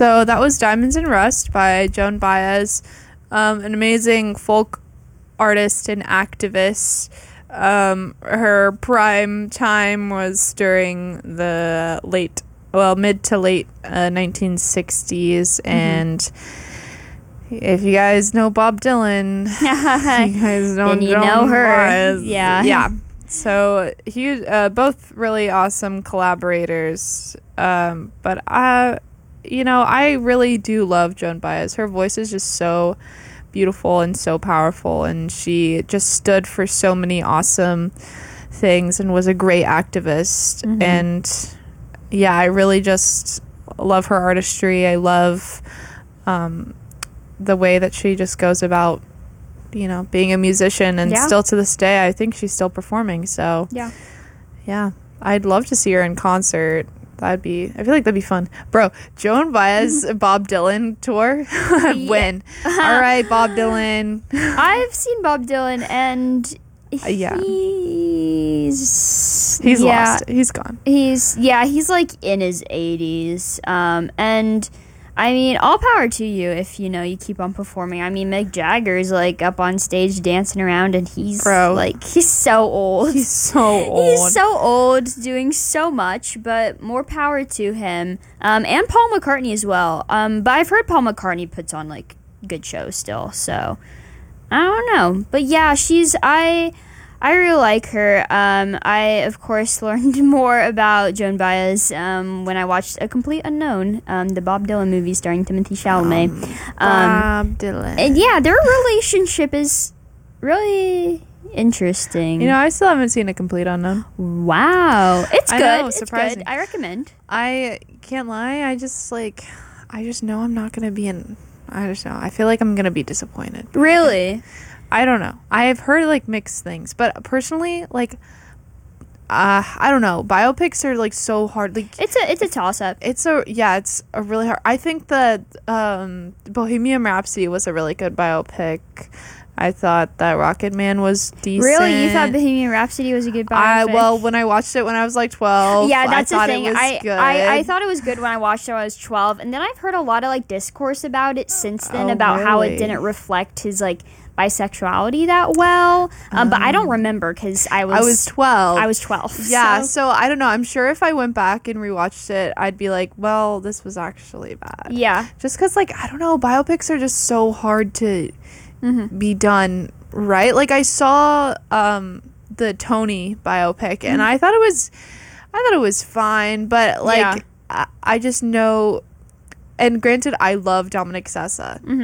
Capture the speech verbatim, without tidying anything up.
So that was Diamonds and Rust by Joan Baez, um, an amazing folk artist and activist. Um, her prime time was during the late, well, mid to late uh, nineteen sixties, mm-hmm. and if you guys know Bob Dylan, you guys know then you Joan know her. Baez. Yeah, yeah. So he, uh, both really awesome collaborators. Um, but I, you know, I really do love Joan Baez. Her voice is just so beautiful and so powerful, and she just stood for so many awesome things and was a great activist. Mm-hmm. And yeah, I really just love her artistry. I love um, the way that she just goes about, you know, being a musician, and yeah. still to this day, I think she's still performing. So yeah, yeah, I'd love to see her in concert. That'd be, I feel like that'd be fun. Bro, Joan Baez, Bob Dylan tour. When? All right, Bob Dylan. I've seen Bob Dylan, and uh, yeah. he's... He's yeah, lost. He's gone. He's, yeah, he's like in his eighties. Um, and... I mean, all power to you if, you know, you keep on performing. I mean, Mick Jagger's, like, up on stage dancing around, and he's, Bro. like, he's so old. He's so old. He's so old, doing so much, but more power to him. Um, and Paul McCartney as well. Um, but I've heard Paul McCartney puts on, like, good shows still, so I don't know. But, yeah, she's, I... I really like her. Um, I, of course, learned more about Joan Baez um, when I watched A Complete Unknown, um, the Bob Dylan movie starring Timothée Chalamet. Um, um, Bob Dylan. And yeah, their relationship is really interesting. You know, I still haven't seen A Complete Unknown. Wow. It's I good. know, it's surprising. good. I recommend. I can't lie. I just, like, I just know I'm not going to be in, I just know. I feel like I'm going to be disappointed. Really? I don't know. I have heard like mixed things, but personally, like, uh, I don't know. Biopics are like so hard. Like, it's a it's a toss up. It's a yeah. It's a really hard. I think that um, Bohemian Rhapsody was a really good biopic. I thought that Rocket Man was decent. Really, you thought Bohemian Rhapsody was a good biopic? I, well, when I watched it when I was like twelve, yeah, that's I thought the thing. It was I, good. I I thought it was good when I watched it when I was twelve, and then I've heard a lot of like discourse about it since then oh, about really? how it didn't reflect his like bisexuality that well. Um, um, but I don't remember because I was I was twelve. I was twelve. Yeah, so. so I don't know. I'm sure if I went back and rewatched it, I'd be like, well, this was actually bad. Yeah, just because like I don't know, biopics are just so hard to mm-hmm. be done right. Like I saw um, the Tony biopic, mm-hmm. and I thought it was, I thought it was fine, but like yeah. I, I just know. And granted, I love Dominic Sessa. Mm-hmm.